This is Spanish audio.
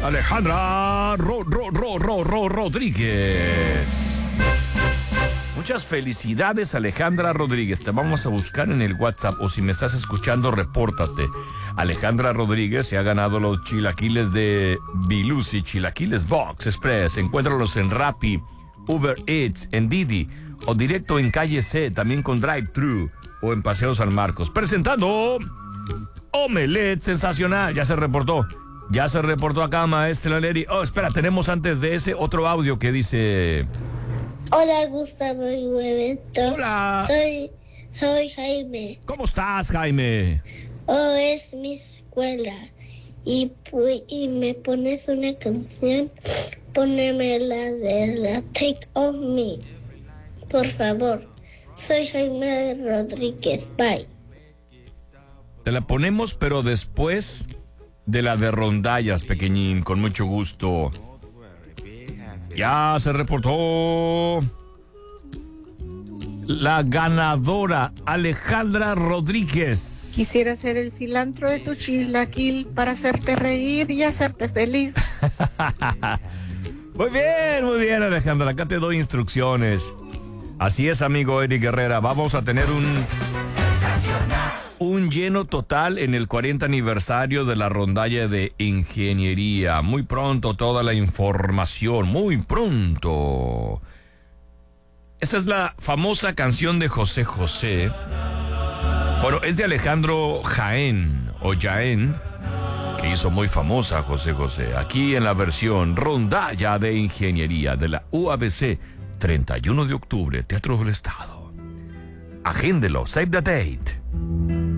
Alejandra Rodríguez. Muchas felicidades, Alejandra Rodríguez. Te vamos a buscar en el WhatsApp, o si me estás escuchando, repórtate. Alejandra Rodríguez se ha ganado los chilaquiles de Bilusi, Chilaquiles Box Express. Encuéntralos en Rappi, Uber Eats, en Didi o directo en Calle C, también con Drive-Thru o en Paseo San Marcos. Presentando Omelette Sensacional. Ya se reportó acá, maestra Leri. Oh, espera, tenemos antes de ese otro audio que dice... Hola, Gustavo y Hueveto. Hola. Soy Jaime. ¿Cómo estás, Jaime? Oh, es mi escuela. Y me pones una canción, poneme la de la Take On Me. Por favor. Soy Jaime Rodríguez. Bye. Te la ponemos, pero después de la de rondallas, pequeñín, con mucho gusto. Ya se reportó la ganadora, Alejandra Rodríguez. Quisiera ser el cilantro de tu chilaquil para hacerte reír y hacerte feliz. Muy bien, Alejandra. Acá te doy instrucciones. Así es, amigo Eric Herrera. Vamos a tener un lleno total en el 40 aniversario de la rondalla de ingeniería. Muy pronto toda la información, muy pronto. Esta es la famosa canción de José José. Bueno, es de Alejandro Jaén, que hizo muy famosa José José. Aquí en la versión rondalla de ingeniería de la UABC, 31 de octubre, Teatro del Estado. Agéndelo, save the date.